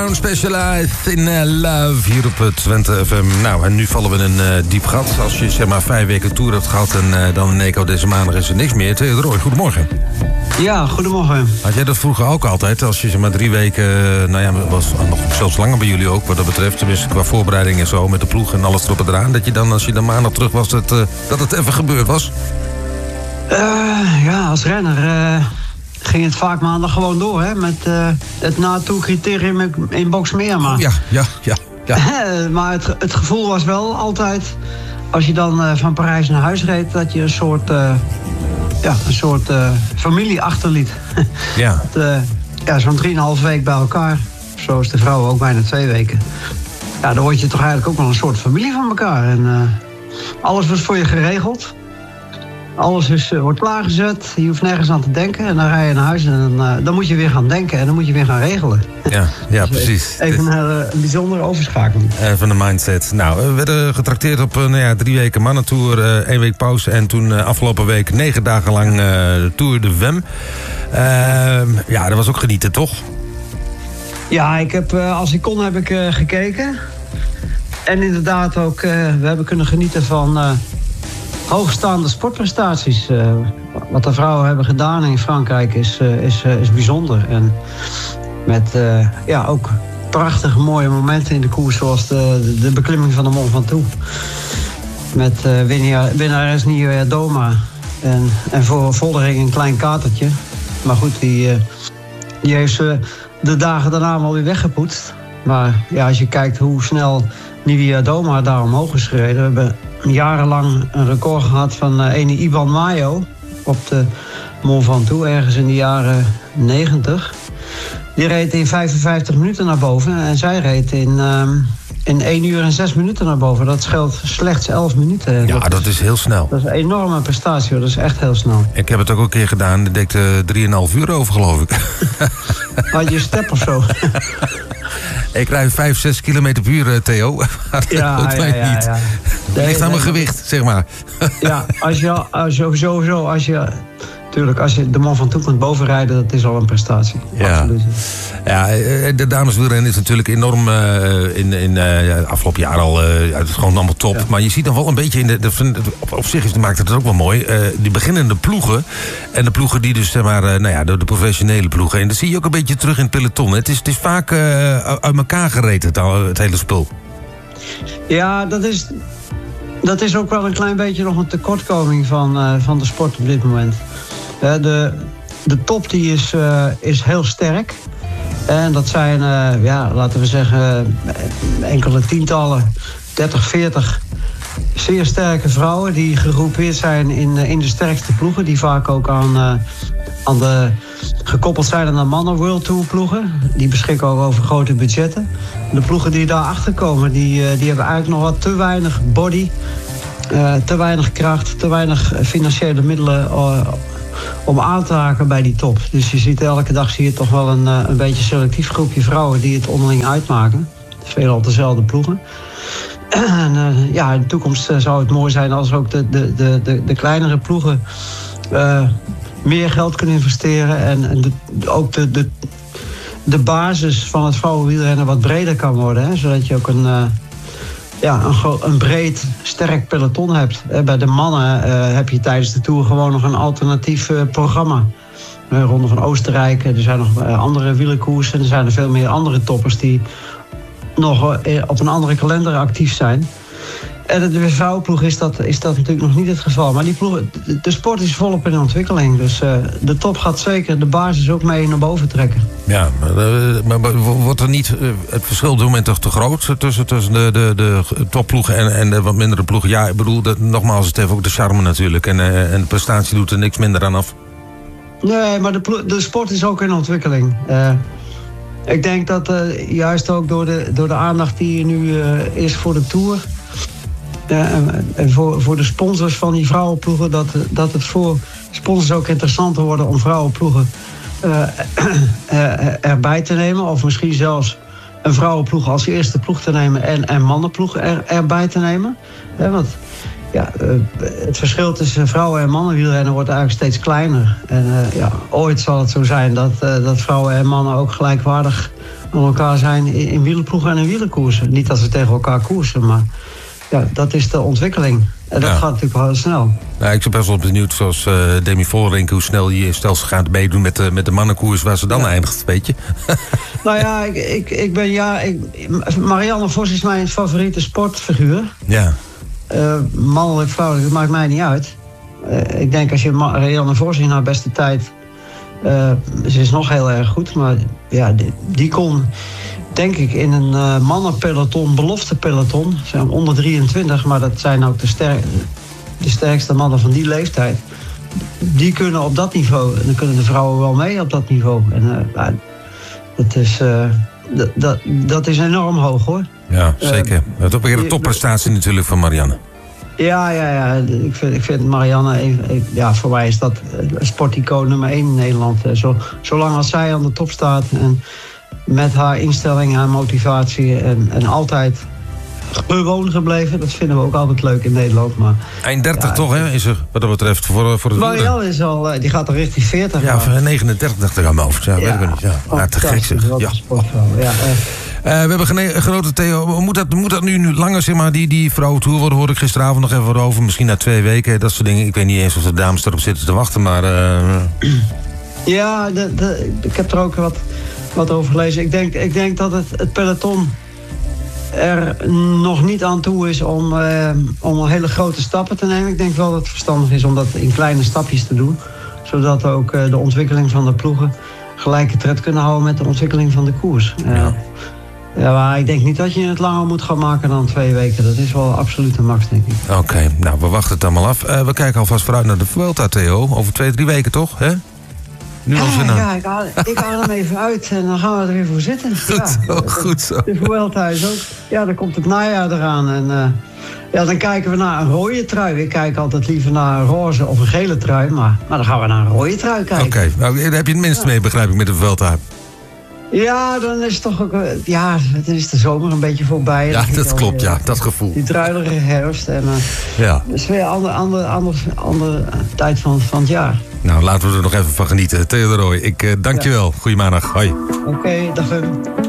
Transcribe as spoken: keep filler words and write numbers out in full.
Specialized in uh, Love hier op Twente F M. Nou, en nu vallen we in een uh, diep gat. Als je zeg maar vijf weken tour hebt gehad en uh, dan in Eco deze maandag is er niks meer. Theo de Rooij, goedemorgen. Ja, goedemorgen. Had jij dat vroeger ook altijd? Als je zeg maar drie weken, uh, nou ja, was nog zelfs langer bij jullie ook, wat dat betreft. Tenminste, qua voorbereiding en zo, met de ploeg en alles erop en eraan. Dat je dan, als je dan maandag terug was, dat, uh, dat het even gebeurd was? Uh, ja, als renner... Uh... ging het vaak maandag gewoon door, hè? Met uh, het naartoe-criterium in Boxmeer. Maar, oh, ja, ja, ja. ja. maar het, het gevoel was wel altijd... als je dan uh, van Parijs naar huis reed... dat je een soort, uh, ja, een soort uh, familie achterliet. Ja. Het, uh, ja, zo'n drieënhalf week bij elkaar. Zo is de vrouw ook bijna twee weken. Ja, dan word je toch eigenlijk ook wel een soort familie van elkaar. En uh, alles was voor je geregeld... Alles is, uh, wordt klaargezet, je hoeft nergens aan te denken. En dan rij je naar huis en dan, uh, dan moet je weer gaan denken en dan moet je weer gaan regelen. Ja, ja dus precies. Even een, uh, een bijzondere overschakeling. Even een mindset. Nou, we werden getrakteerd op uh, nou ja, drie weken mannentour, uh, één week pauze. En toen uh, afgelopen week negen dagen lang uh, de Tour de W E M. Uh, ja, dat was ook genieten, toch? Ja, ik heb, uh, als ik kon heb ik uh, gekeken. En inderdaad ook, uh, we hebben kunnen genieten van... Uh, hoogstaande sportprestaties. Uh, wat de vrouwen hebben gedaan in Frankrijk is, uh, is, uh, is bijzonder. En met uh, ja, ook prachtige mooie momenten in de koers... zoals de, de beklimming van de Mont Ventoux. Met uh, winnaar, winnares Nieuwe Doma. En, en voor Vollering een klein katertje. Maar goed, die, uh, die heeft ze de dagen daarna wel weer weggepoetst. Maar ja, als je kijkt hoe snel Nieuwe Doma daar omhoog is gereden... We hebben jarenlang een record gehad van uh, ene Iban Mayo op de Mont Ventoux, ergens in de jaren negentig. Die reed in vijfenvijftig minuten naar boven en zij reed in, uh, in één uur en zes minuten naar boven. Dat scheelt slechts elf minuten. Ja, dat, dat is heel snel. Dat is een enorme prestatie, hoor. Dat is echt heel snel. Ik heb het ook een keer gedaan, daar deed ik drieënhalf uur over, geloof ik. Had je step of zo? Ik rijd vijf, zes kilometer per uur, Theo. Ja, dat ja, ja, niet. ja. Dat ligt aan mijn gewicht, zeg maar. Ja, als je, als je sowieso, als je... Tuurlijk, als je de Mont Ventoux kunt bovenrijden, dat is al een prestatie. Ja, absoluut. Ja, de dameswielrennen is natuurlijk enorm uh, in, in uh, afgelopen jaar al. Uh, het is gewoon allemaal top. Ja. Maar je ziet dan wel een beetje in de. de op, op zich is, maakt het ook wel mooi. Uh, die beginnende ploegen. En de ploegen die dus zeg maar, uh, nou ja, de, de professionele ploegen. En dat zie je ook een beetje terug in het peloton. Het is, het is vaak uh, uit elkaar gereten, het, het hele spul. Ja, dat is. Dat is ook wel een klein beetje nog een tekortkoming van, uh, van de sport op dit moment. Uh, de, de top die is, uh, is heel sterk. En dat zijn, uh, ja, laten we zeggen, enkele tientallen, dertig, veertig zeer sterke vrouwen die gegroepeerd zijn in, in de sterkste ploegen. Die vaak ook aan, uh, aan de, gekoppeld zijn aan de mannen World Tour ploegen. Die beschikken ook over grote budgetten. De ploegen die daarachter komen, die, uh, die hebben eigenlijk nog wat te weinig body. Uh, te weinig kracht, te weinig financiële middelen uh, om aan te haken bij die top. Dus je ziet elke dag zie je toch wel een, uh, een beetje selectief groepje vrouwen die het onderling uitmaken. Veelal dezelfde ploegen. En uh, ja, in de toekomst uh, zou het mooi zijn als ook de, de, de, de, de kleinere ploegen uh, meer geld kunnen investeren. En, en de, ook de, de, de basis van het vrouwenwielrennen wat breder kan worden. Hè, zodat je ook een... Uh, Ja, een, een breed, sterk peloton hebt. Bij de mannen uh, heb je tijdens de Tour gewoon nog een alternatief uh, programma. De Ronde van Oostenrijk, er zijn nog uh, andere wielerkoersen. Er zijn er veel meer andere toppers die nog uh, op een andere kalender actief zijn. En de vrouwenploeg is dat, is dat natuurlijk nog niet het geval. Maar die ploeg, de, de sport is volop in ontwikkeling. Dus uh, de top gaat zeker de basis ook mee naar boven trekken. Ja, maar, maar, maar wordt er niet uh, het verschil op dit moment toch te groot... tussen, tussen de, de, de topploegen en, en de wat mindere ploegen? Ja, ik bedoel, dat, nogmaals, het heeft ook de charme natuurlijk. En, uh, en de prestatie doet er niks minder aan af. Nee, maar de, plo- de sport is ook in ontwikkeling. Uh, ik denk dat uh, juist ook door de, door de aandacht die er nu uh, is voor de Tour... Ja, en, en voor, voor de sponsors van die vrouwenploegen... Dat, dat het voor sponsors ook interessanter wordt om vrouwenploegen uh, uh, erbij te nemen. Of misschien zelfs een vrouwenploeg als eerste ploeg te nemen... en een mannenploeg er, erbij te nemen. Ja, want ja, uh, het verschil tussen vrouwen- en mannenwielrennen wordt eigenlijk steeds kleiner. En uh, ja, ooit zal het zo zijn dat, uh, dat vrouwen en mannen ook gelijkwaardig aan elkaar zijn in, in wielerploegen en in wielerkoersen. Niet dat ze tegen elkaar koersen, maar ja, dat is de ontwikkeling. En dat ja. gaat natuurlijk wel heel snel. Nou, ik ben best wel benieuwd, zoals uh, Demi Vollering, hoe snel je stel ze gaat meedoen met de, met de mannenkoers, waar ze dan ja. eindigt, weet je? Nou ja, ik, ik, ik ben ja. Ik, Marianne Vos is mijn favoriete sportfiguur. Ja. Uh, mannelijk, vrouwelijk, dat maakt mij niet uit. Uh, ik denk als je Marianne Vos in haar beste tijd. Uh, ze is nog heel erg goed, maar ja, die, die kon, denk ik, in een uh, mannenpeloton, belofte peloton, zijn onder drieëntwintig, maar dat zijn ook de, ster- de sterkste mannen van die leeftijd. Die kunnen op dat niveau, en dan kunnen de vrouwen wel mee op dat niveau. En uh, dat is, uh, d- d- dat is enorm hoog, hoor. Ja, zeker. Uh, dat is ook weer een topprestatie natuurlijk van Marianne. Ja, ja, ja. Ik vind, ik vind Marianne, ja, voor mij is dat sporticoon nummer één in Nederland. Zo, zolang als zij aan de top staat en met haar instelling, haar motivatie en, en altijd gewoon gebleven. Dat vinden we ook altijd leuk in Nederland. Maar, eind dertig ja, toch, hè, is er wat dat betreft voor, voor het Marianne is al, die gaat er richting veertig. Ja, van negenendertig dacht ik aan mijn hoofd. Ja, ja, weet ik niet. Ja, ja, te gek zeg. Ja. Ja, Uh, we hebben gene- grote Theo. Moet dat, moet dat nu, nu langer, zeg maar, die, die vrouwentour worden? Hoorde ik gisteravond nog even over. Misschien na twee weken, dat soort dingen. Ik weet niet eens of de dames erop zitten te wachten, maar... Uh... Ja, de, de, ik heb er ook wat, wat over gelezen. Ik denk, ik denk dat het, het peloton er nog niet aan toe is om, uh, om hele grote stappen te nemen. Ik denk wel dat het verstandig is om dat in kleine stapjes te doen. Zodat ook uh, de ontwikkeling van de ploegen gelijke tred kunnen houden met de ontwikkeling van de koers. Uh, ja. Ja, maar ik denk niet dat je het langer moet gaan maken dan twee weken. Dat is wel absoluut een max, denk ik. Oké, okay, nou, we wachten het allemaal af. Uh, we kijken alvast vooruit naar de Vuelta, Theo. Over twee, drie weken, toch? Hè? Nu ja, al zin aan. Ja, ik haal, ik haal hem even uit en dan gaan we er weer voor zitten. Goed ja, zo, goed zo. De Vuelta is ook... Ja, dan komt het najaar eraan. En uh, ja, dan kijken we naar een rode trui. Ik kijk altijd liever naar een roze of een gele trui. Maar, maar dan gaan we naar een rode trui kijken. Oké, okay, nou, daar heb je het minst ja. mee, begrijp ik, met de Vuelta. Ja, dan is het toch ook... Ja, dan is de zomer een beetje voorbij. Ja, dat alweer, klopt, ja, dat gevoel. Die druilige herfst. En, uh, ja. Het is weer een andere, andere, andere, andere tijd van, van het jaar. Nou, laten we er nog even van genieten. Theo de Rooij, ik uh, dank ja. je wel. Goeie maandag. Hoi. Oké, okay, dag.